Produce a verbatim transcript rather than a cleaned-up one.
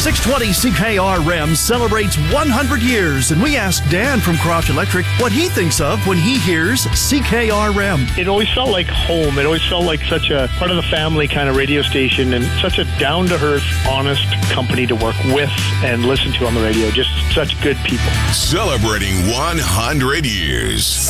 six twenty C K R R E M celebrates one hundred years, and we asked Dan from Croft Electric what he thinks of when he hears C K R R E M. It always felt like home. It always felt like such a part of the family kind of radio station, and such a down-to-earth, honest company to work with and listen to on the radio. Just such good people. Celebrating one hundred years.